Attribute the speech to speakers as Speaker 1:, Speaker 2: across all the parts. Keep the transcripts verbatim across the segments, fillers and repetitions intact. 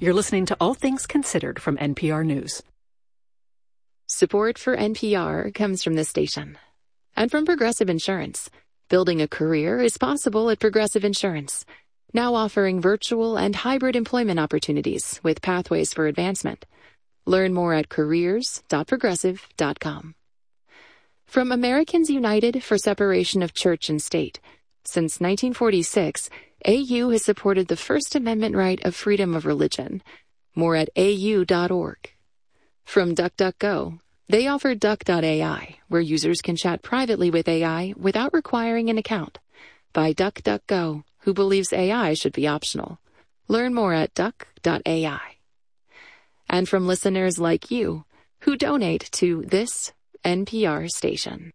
Speaker 1: You're listening to All Things Considered from N P R News.
Speaker 2: Support for N P R comes from this station and from Progressive Insurance. Building a career is possible at Progressive Insurance, now offering virtual and hybrid employment opportunities with pathways for advancement. Learn more at careers dot progressive dot com. From Americans United for Separation of Church and State. Since nineteen forty-six, A U has supported the First Amendment right of freedom of religion. More at A U dot org. From DuckDuckGo, they offer Duck dot A I, where users can chat privately with A I without requiring an account. By DuckDuckGo, who believes A I should be optional. Learn more at Duck dot A I. And from listeners like you, who donate to this N P R station.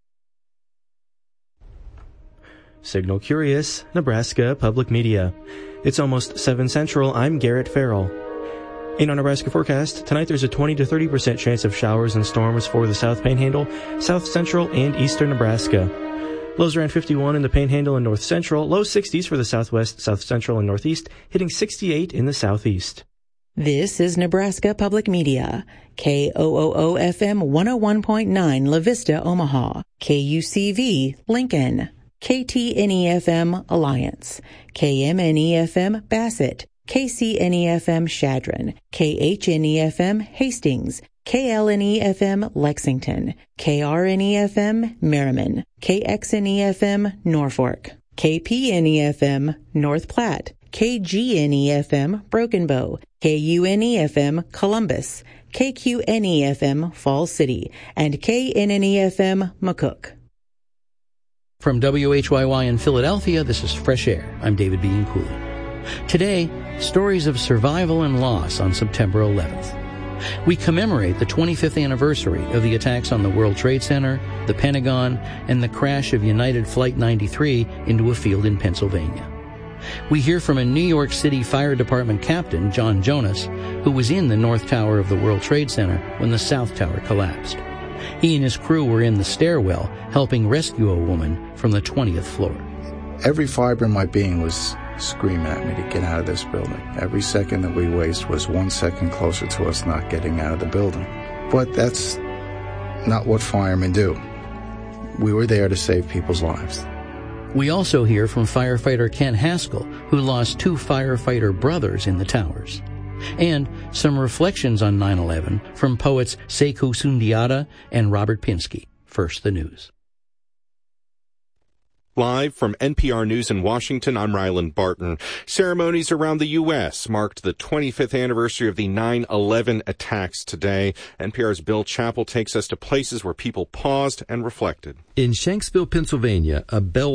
Speaker 3: Signal Curious, Nebraska Public Media. It's almost seven Central. I'm Garrett Farrell. In our Nebraska forecast, tonight there's a twenty to thirty percent chance of showers and storms for the South Panhandle, South Central, and Eastern Nebraska. Lows around fifty-one in the Panhandle and North Central, low sixties for the Southwest, South Central, and Northeast, hitting sixty-eight in the Southeast.
Speaker 4: This is Nebraska Public Media, K O O O F M one oh one point nine La Vista, Omaha, K U C V, Lincoln, K T N E F M, Alliance, K M N E F M, Bassett, K C N E F M, Chadron, K H N E F M, Hastings, K L N E F M, Lexington, K R N E F M, Merriman, K X N E F M, Norfolk, K P N E F M, North Platte, K G N E F M, Broken Bow, K U N E F M, Columbus, K Q N E F M, Falls City, and K N N E F M, McCook.
Speaker 5: From W H Y Y in Philadelphia, this is Fresh Air. I'm David B. Cooley. Today, stories of survival and loss on September eleventh. We commemorate the twenty-fifth anniversary of the attacks on the World Trade Center, the Pentagon, and the crash of United Flight ninety-three into a field in Pennsylvania. We hear from a New York City Fire Department captain, John Jonas, who was in the North Tower of the World Trade Center when the South Tower collapsed. He and his crew were in the stairwell helping rescue a woman from the twentieth floor.
Speaker 6: Every fiber in my being was screaming at me to get out of this building. Every second that we waste was one second closer to us not getting out of the building. But that's not what firemen do. We were there to save people's lives.
Speaker 5: We also hear from firefighter Ken Haskell, who lost two firefighter brothers in the towers. And some reflections on nine eleven from poets Sekou Sundiata and Robert Pinsky. First, the news.
Speaker 7: Live from N P R News in Washington, I'm Ryland Barton. Ceremonies around the U S marked the twenty-fifth anniversary of the nine eleven attacks today. N P R's Bill Chappell takes us to places where people paused and reflected.
Speaker 8: In Shanksville, Pennsylvania, a bell